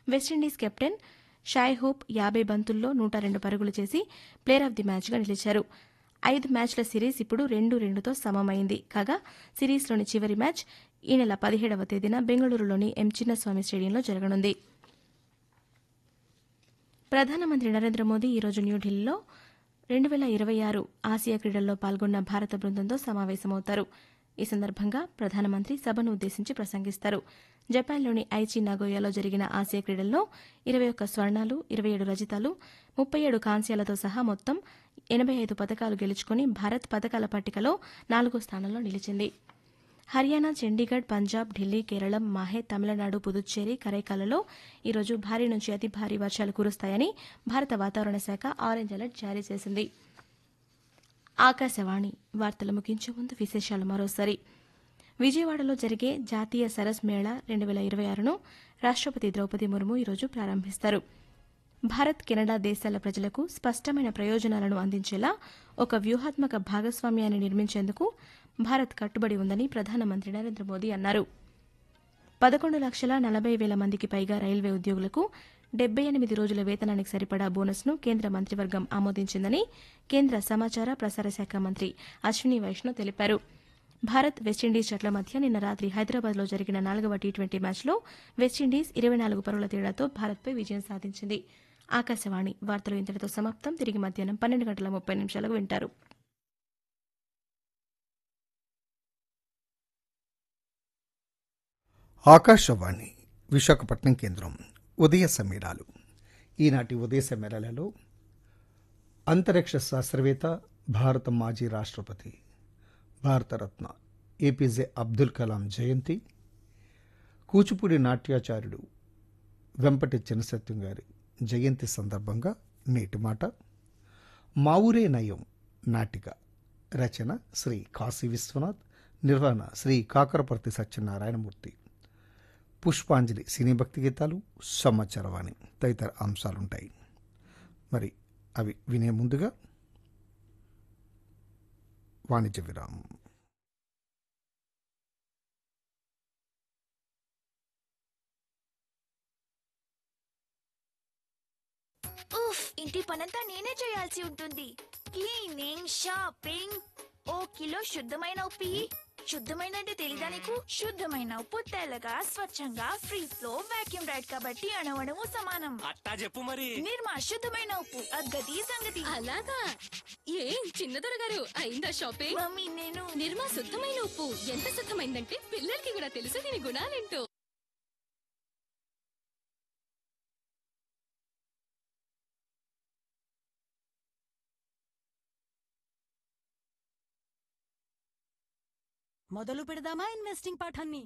West Indies captain షాయ్ hope 50 బంతుల్లో 102 పరుగులు చేసి ప్లేయర్ ఆఫ్ ది మ్యాచ్గా నిలిచారు. 5 మ్యాచ్ల సిరీస్ ఇప్పుడు 2-2తో సమమైంది. కాగా సిరీస్లోని చివరి మ్యాచ్ ఈ నెల 17వ తేదీన బెంగళూరులోని ఎం చిన్నస్వామి స్టేడియంలో జరగనుంది. ప్రధానమంత్రి నరేంద్ర మోదీ ఈరోజు న్యూఢిల్లీలో 2026 ఆసియా క్రీడల్లో పాల్గొన్న భారత బృందంతో సమావేశమవుతారు. ఈ సందర్భంగా ప్రధానమంత్రి సభను ఉద్దేశించి ప్రసంగిస్తారు. జపాన్లోని ఐచి నాగోయాలో జరిగిన ఆసియా క్రీడల్లో 21 స్వర్ణాలు, 27 రజతాలు, 37 కాంస్యాలతో సహా మొత్తం 85 పతకాలు గెలుచుకుని భారత్ పతకాల పట్టికలో 4వ స్థానంలో నిలిచింది. హర్యానా, చండీగఢ్, పంజాబ్, ఢిల్లీ, కేరళం, మాహే, తమిళనాడు, పుదుచ్చేరి, కరైకాలలో ఈరోజు భారీ నుంచి అతి భారీ వర్షాలు కురుస్తాయని భారత వాతావరణ శాఖ ఆరెంజ్ అలర్ట్ జారీ చేసింది. ఆకాశవాణి వార్తలు ముగించే ముందు విశేషాలు మరోసారి. విజయవాడలో జరిగే జాతీయ సరస్ మేళా 2026ను రాష్టపతి ద్రౌపది ముర్ము ఈరోజు ప్రారంభిస్తారు. భారత్, కెనడా దేశాల ప్రజలకు స్పష్టమైన ప్రయోజనాలను అందించేలా ఒక వ్యూహాత్మక భాగస్వామ్యాన్ని నిర్మించేందుకు భారత్ కట్టుబడి ఉందని ప్రధానమంత్రి నరేంద్ర మోదీ అన్నారు. 11,40,000 మందికి పైగా రైల్వే ఉద్యోగులకు 78 రోజుల వేతనానికి సరిపడా బోనస్ను కేంద్ర మంత్రివర్గం ఆమోదించిందని కేంద్ర సమాచార ప్రసార శాఖ మంత్రి అశ్విని వైష్ణవ్ తెలిపారు. భారత్, వెస్టిండీస్ జట్ల మధ్య నిన్న రాత్రి హైదరాబాద్లో జరిగిన 4వ టీ20 మ్యాచ్లో వెస్టిండీస్ 24 పరుగుల తేడాతో భారత్పై విజయం సాధించింది. ఆకాశవాణి వార్తలు ఇంతటితో సమాప్తం. తిరిగి మధ్యాహ్నం 12:30 వింటారు. ఆకాశవాణి విశాఖపట్నం కేంద్రం ఉదయ సమీరాలు. ఈనాటి ఉదయ సమీరాలలో అంతరిక్ష శాస్త్రవేత్త, భారత మాజీ రాష్ట్రపతి, భారతరత్న ఏపీజే అబ్దుల్ కలాం జయంతి, కూచిపూడి నాట్యాచార్యుడు వెంపటి చినసత్యం గారి జయంతి సందర్భంగా నేటి మాట, మా ఊరే నయం నాటిక, రచన శ్రీ కాశీ విశ్వనాథ్, నిర్వహణ శ్రీ కాకరపర్తి సత్యనారాయణమూర్తి, పుష్పాంజలి సినీ భక్తి గీతాలు, సమాచారవాణి తదితర అంశాలుంటాయి. మరి అవి వినే ముందుగా వాణిజ్య విరామం. ఉఫ్, ఇంటి పనంతా నేనే చేయాల్సి ఉంటుంది. క్లీనింగ్, షాపింగ్, ఓ కిలో శుద్ధమైన ఉప్పు. శుద్ధమైన అంటే తెలీదా నీకు? శుద్ధమైన ఉప్పు తెల్లగా, స్వచ్ఛంగా, ఫ్రీ ఫ్లో, వాక్యూమ్ రైడ్ కాబట్టి అణువణువు సమానం. అట్టా చెప్పు మరి. నిర్మా శుద్ధమైన ఉప్పు, అగ్గది సంగతి. అలాగా? ఏం చిన్నదొర గారు, అయిందా షాపింగ్? మమ్మీ నేను నిర్మా శుద్ధమైన ఉప్పు ఎంత శుద్ధమైందంటే పిల్లలకి కూడా తెలుసు దీని గుణాలేంటో. మొదలు పెడదామా ఇన్వెస్టింగ్ పాఠాన్ని?